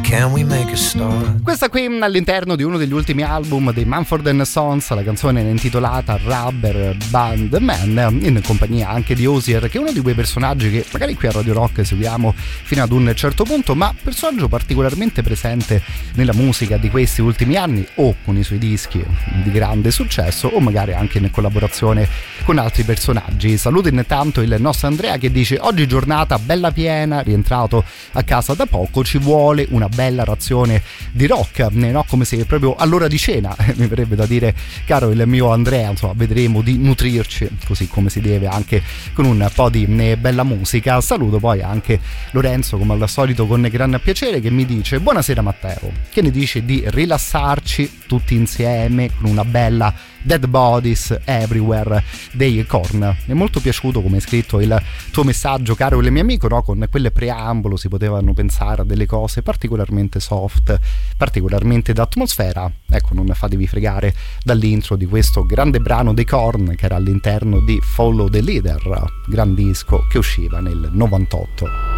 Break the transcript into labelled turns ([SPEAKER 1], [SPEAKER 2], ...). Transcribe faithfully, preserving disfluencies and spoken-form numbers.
[SPEAKER 1] can we make a start?
[SPEAKER 2] Questa qui all'interno di uno degli ultimi album dei Mumford and Sons, la canzone è intitolata Rubber Band Man, in compagnia anche di Hozier, che è uno di quei personaggi che magari qui a Radio Rock seguiamo fino ad un certo punto, ma personaggio particolarmente presente nella musica di questi ultimi anni, o con i suoi dischi di grande successo o magari anche in collaborazione con altri personaggi. Saluto intanto il nostro Andrea che dice: oggi giornata bella piena, rientrato a casa da poco, ci vuole una bella razione di rock, no? Come se proprio all'ora di cena, mi verrebbe da dire, caro il mio Andrea, insomma vedremo di nutrirci così come si deve anche con un po' di bella musica. Saluto poi anche Lorenzo come al solito con gran piacere, che mi dice: buonasera Matteo, che ne dici di rilassarci tutti insieme con una bella Dead Bodies Everywhere dei Korn. Mi è molto piaciuto come hai scritto il tuo messaggio, caro il mio amico, no? Con quelle preambolo si potevano pensare a delle cose particolarmente soft, particolarmente d'atmosfera. Ecco, non fatevi fregare dall'intro di questo grande brano dei Korn che era all'interno di Follow the Leader, gran disco che usciva nel novantotto.